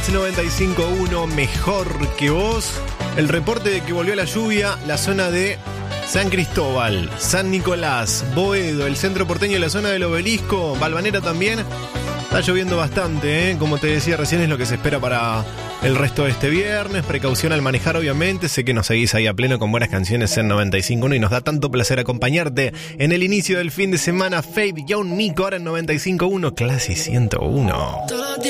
95.1, mejor que vos. El reporte de que volvió la lluvia, la zona de San Cristóbal, San Nicolás, Boedo, el centro porteño y la zona del Obelisco, Valvanera también. Está lloviendo bastante, como te decía recién, es lo que se espera para el resto de este viernes. Precaución al manejar, obviamente. Sé que nos seguís ahí a pleno con buenas canciones en 95.1 y nos da tanto placer acompañarte en el inicio del fin de semana. Faith, John Mico, ahora en 95.1, Classy 101.